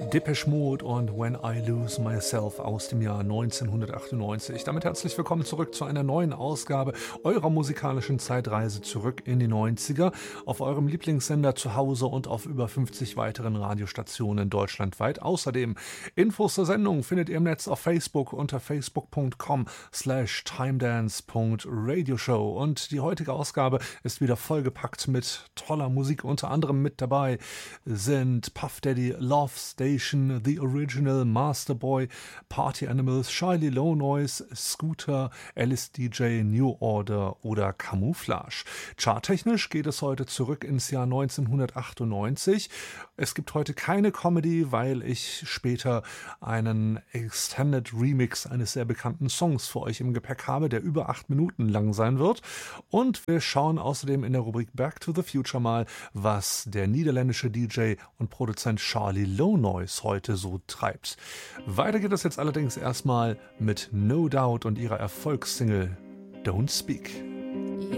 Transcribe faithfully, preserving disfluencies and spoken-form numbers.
Depeche Mode und When I Lose Myself aus dem Jahr neunzehnhundertachtundneunzig. Damit herzlich willkommen zurück zu einer neuen Ausgabe eurer musikalischen Zeitreise zurück in die neunziger auf eurem Lieblingssender zu Hause und auf über fünfzig weiteren Radiostationen deutschlandweit. Außerdem Infos zur Sendung findet ihr im Netz auf Facebook unter facebook punkt com slash timedance punkt radioshow und die heutige Ausgabe ist wieder vollgepackt mit toller Musik. Unter anderem mit dabei sind Puff Daddy, Love Station, The Original, Master Boy, Party Animals, Charlie Low Noise, Scooter, Alice D J, New Order oder Camouflage. Charttechnisch geht es heute zurück ins Jahr neunzehnhundertachtundneunzig. Es gibt heute keine Comedy, weil ich später einen Extended Remix eines sehr bekannten Songs für euch im Gepäck habe, der über acht Minuten lang sein wird. Und wir schauen außerdem in der Rubrik Back to the Future mal, was der niederländische D J und Produzent Charlie Low Noise heute so treibt. Weiter geht es jetzt allerdings erstmal mit No Doubt und ihrer Erfolgssingle Don't Speak.